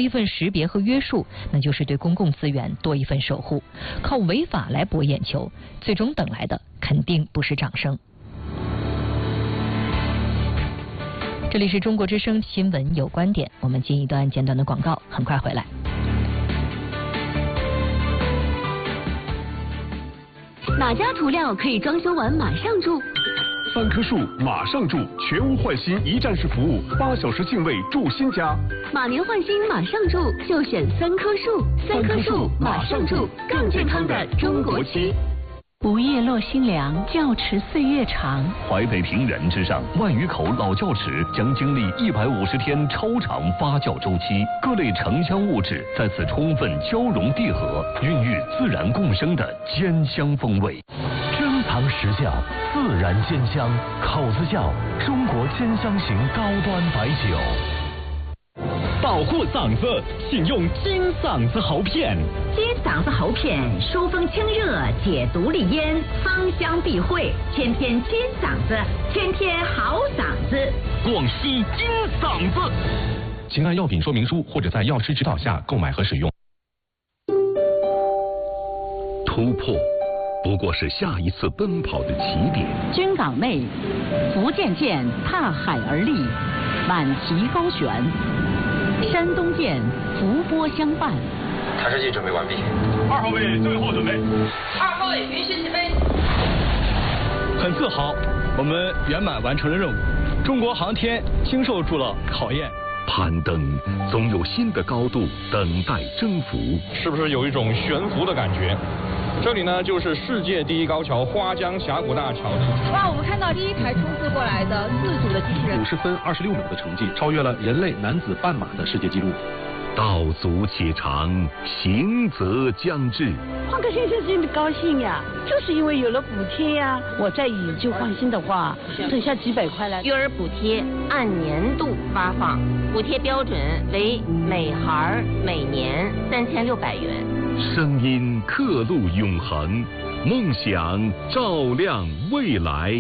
一份识别和约束，那就是对公共资源多一份守护。靠违法来博眼球，最终等来的肯定不是掌声。这里是中国之声新闻有观点，我们进一段简短的广告，很快回来。 哪家涂料可以装修完马上住 ？3棵树马上住，全屋换新一站式服务，8小时净位住新家。 马年换新马上住，就选3棵树。3棵树马上住，更健康的中国漆。 午夜落星凉，窖池岁月长。 淮北平原之上，万余口老窖池将经历150天超长发酵周期，各类城乡物质在此充分交融递合，孕育自然共生的坚香风味。 珍藏实窖，自然坚香，口子窖，中国坚香型高端白酒。 保护嗓子，请用金嗓子喉片。 金嗓子喉片疏风清热，解毒利咽，芳香避秽，天天金嗓子，天天好嗓子。 广西金嗓子。 请按药品说明书或者在药师指导下购买和使用。 突破不过是下一次奔跑的起点。 军港内，福建舰踏海而立，满旗高悬。山东舰伏波相伴。 弹射器准备完毕。 2号位最后准备。 2号位允许起飞。 很自豪，我们圆满完成了任务。中国航天经受住了考验。 攀登总有新的高度等待征服。 是不是有一种悬浮的感觉？这里呢，就是世界第一高桥花江峡谷大桥。 哇，我们看到第一台冲刺过来的自主的机器人， 50分26秒的成绩，超越了人类男子半马的世界纪录。 道阻且长，行则将至。 换个新车真的高兴呀，就是因为有了补贴呀。我再以旧换新的话，省下几百块来。 育儿补贴按年度发放，补贴标准为每孩每年3600元。 声音刻录永恒，梦想照亮未来。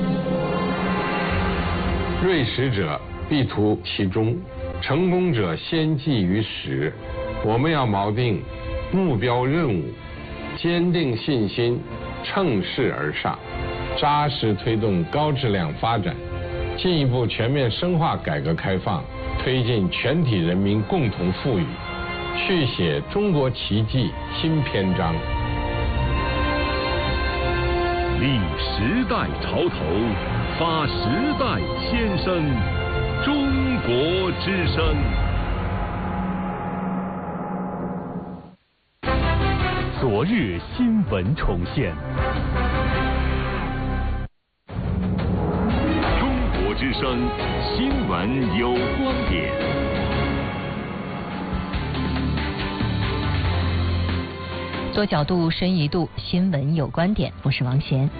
锐实者必图其中，成功者先记于始。我们要锚定目标任务，坚定信心，乘势而上，扎实推动高质量发展，进一步全面深化改革开放，推进全体人民共同富裕，续写中国奇迹新篇章。 立时代潮头，发时代先声，中国之声。 昨日新闻重现。 中国之声新闻有观点。 多角度，深一度，新闻有观点。我是王贤。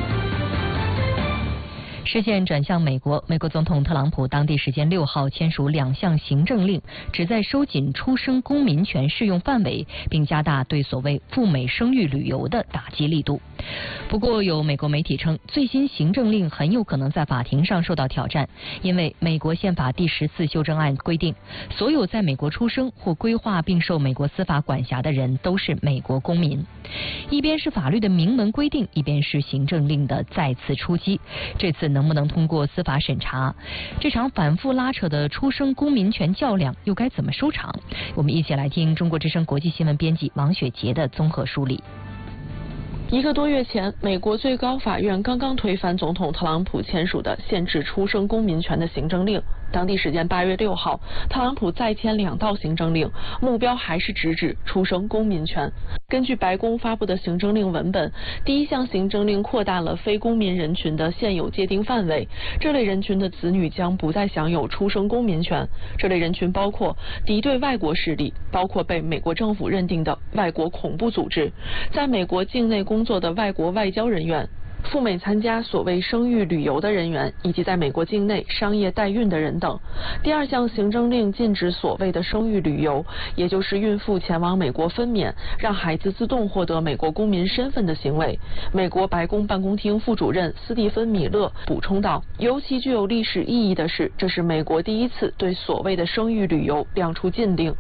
视线转向美国，美国总统特朗普当地时间6号签署2项行政令，旨在收紧出生公民权适用范围，并加大对所谓赴美生育旅游的打击力度。不过，有美国媒体称，最新行政令很有可能在法庭上受到挑战，因为美国宪法第14修正案规定，所有在美国出生或规划并受美国司法管辖的人都是美国公民。一边是法律的明文规定，一边是行政令的再次出击。这次能不能通过司法审查？这场反复拉扯的出生公民权较量又该怎么收场？我们一起来听中国之声国际新闻编辑王雪杰的综合梳理。 1个多月前，美国最高法院刚刚推翻总统特朗普签署的限制出生公民权的行政令。当地时间8月6号，特朗普再签2道行政令，目标还是直指出生公民权。根据白宫发布的行政令文本，第1项行政令扩大了非公民人群的现有界定范围，这类人群的子女将不再享有出生公民权。这类人群包括敌对外国势力，包括被美国政府认定的外国恐怖组织，在美国境内工作的外国外交人员， 赴美参加所谓生育旅游的人员，以及在美国境内商业代孕的人等。第二项行政令禁止所谓的生育旅游，也就是孕妇前往美国分娩，让孩子自动获得美国公民身份的行为。美国白宫办公厅副主任斯蒂芬·米勒补充道，尤其具有历史意义的是，这是美国第一次对所谓的生育旅游亮出禁令。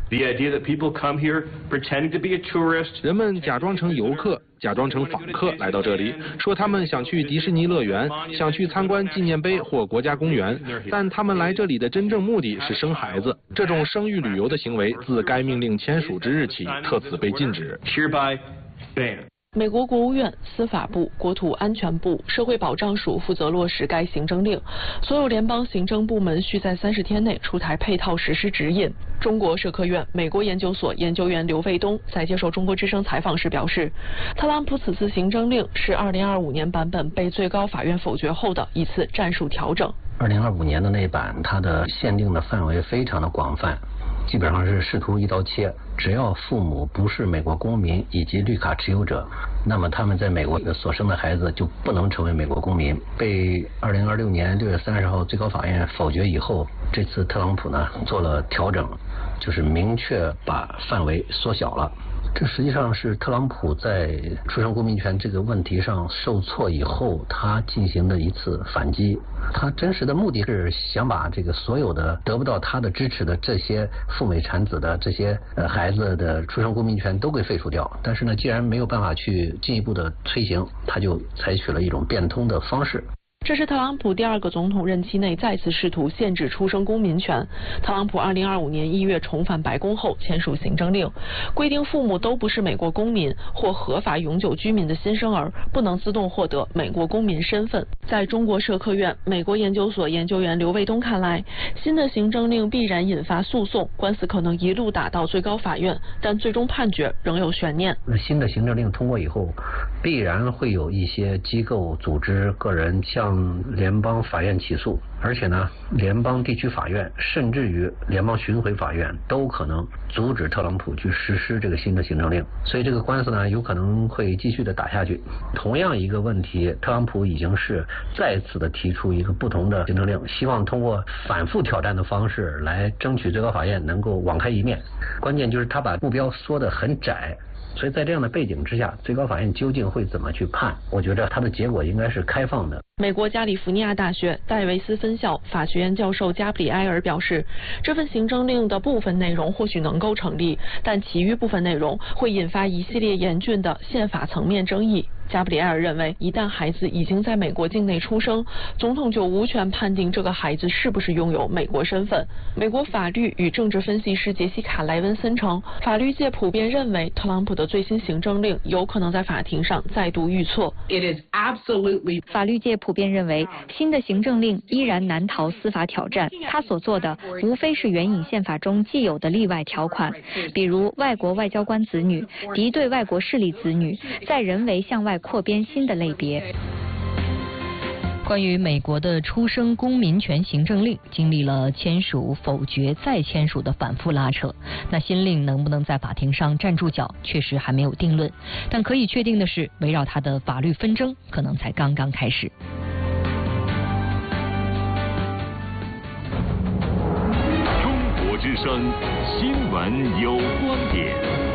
人们假装成游客，假装成访客来到这里，说他们想去迪士尼乐园，想去参观纪念碑或国家公园，但他们来这里的真正目的是生孩子。这种生育旅游的行为自该命令签署之日起，特此被禁止。 美国国务院、司法部、国土安全部、社会保障署负责落实该行政令，所有联邦行政部门需在30天内出台配套实施指引。中国社科院美国研究所研究员刘卫东在接受中国之声采访时表示，特朗普此次行政令是2025年版本被最高法院否决后的一次战术调整。 2025年的那版，它的限定的范围非常的广泛，基本上是试图一刀切，只要父母不是美国公民以及绿卡持有者，那么他们在美国所生的孩子就不能成为美国公民。被2026年6月30号最高法院否决以后，这次特朗普呢做了调整，就是明确把范围缩小了。这实际上是特朗普在出生公民权这个问题上受挫以后，他进行的一次反击。他真实的目的是想把这个所有的得不到他的支持的这些赴美产子的这些孩子的出生公民权都给废除掉。但是呢，既然没有办法去进一步的推行，他就采取了一种变通的方式。 这是特朗普第2个总统任期内再次试图限制出生公民权。特朗普2025年1月重返白宫后签署行政令，规定父母都不是美国公民或合法永久居民的新生儿不能自动获得美国公民身份。在中国社科院美国研究所研究员刘卫东看来，新的行政令必然引发诉讼，官司可能一路打到最高法院，但最终判决仍有悬念。 新的行政令通过以后，必然会有一些机构、组织、个人向联邦法院起诉，而且呢，联邦地区法院甚至于联邦巡回法院都可能阻止特朗普去实施这个新的行政令，所以这个官司呢有可能会继续的打下去。同样一个问题，特朗普已经是再次的提出一个不同的行政令，希望通过反复挑战的方式来争取最高法院能够网开一面。关键就是他把目标缩得很窄，所以在这样的背景之下，最高法院究竟会怎么去判？我觉得它的结果应该是开放的。 美国加利福尼亚大学戴维斯分校法学院教授加布里埃尔表示，这份行政令的部分内容或许能够成立，但其余部分内容会引发一系列严峻的宪法层面争议。加布里埃尔认为，一旦孩子已经在美国境内出生，总统就无权判定这个孩子是不是拥有美国身份。美国法律与政治分析师杰西卡·莱文森称，法律界普遍认为特朗普的最新行政令有可能在法庭上再度遇挫。 法律界普遍认为，新的行政令依然难逃司法挑战。他所做的无非是援引宪法中既有的例外条款，比如外国外交官子女、敌对外国势力子女，再人为向外扩编新的类别。 关于美国的出生公民权行政令，经历了签署、否决、再签署的反复拉扯，那新令能不能在法庭上站住脚，确实还没有定论。但可以确定的是，围绕它的法律纷争可能才刚刚开始。 中国之声新闻有观点。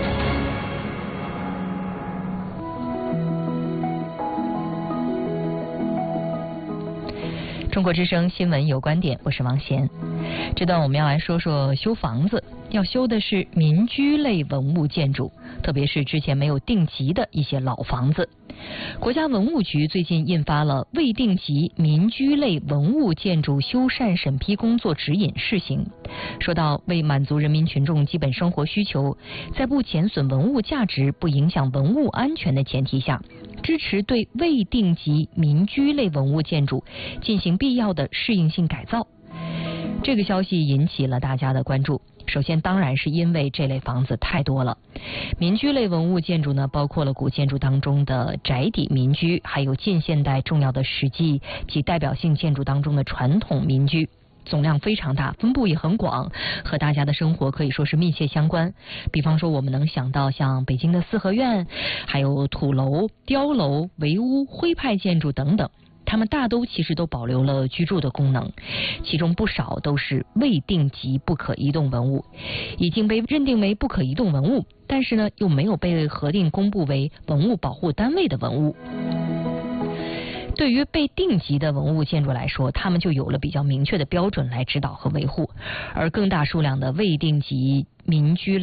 中国之声新闻有观点，我是王贤。这段我们要来说说修房子，要修的是民居类文物建筑，特别是之前没有定级的一些老房子。国家文物局最近印发了未定级民居类文物建筑修缮审批工作指引试行，说到为满足人民群众基本生活需求，在不减损文物价值、不影响文物安全的前提下，支持对未定级民居类文物建筑进行必要的适应性改造。这个消息引起了大家的关注。首先当然是因为这类房子太多了。民居类文物建筑呢，包括了古建筑当中的宅邸民居，还有近现代重要的史迹及代表性建筑当中的传统民居。 总量非常大，分布也很广，和大家的生活可以说是密切相关。比方说我们能想到像北京的四合院，还有土楼、碉楼、围屋、徽派建筑等等，它们大都其实都保留了居住的功能，其中不少都是未定级不可移动文物，已经被认定为不可移动文物，但是呢又没有被核定公布为文物保护单位的文物。对于被定级的文物建筑来说，它们就有了比较明确的标准来指导和维护，而更大数量的未定级民居